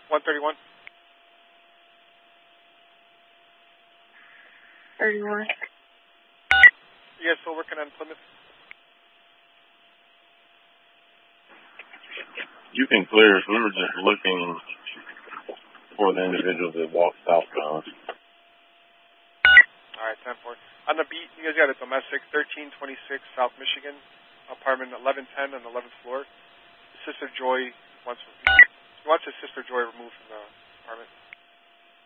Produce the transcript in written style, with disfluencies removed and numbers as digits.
131. 31. You guys still working on Plymouth? You can clear us. We were just looking for the individuals that walked southbound. All right, 10-4. On the beat, you guys got a domestic, 1326 South Michigan, apartment 1110 on the 11th floor. Sister Joy wants his sister Joy removed from the apartment.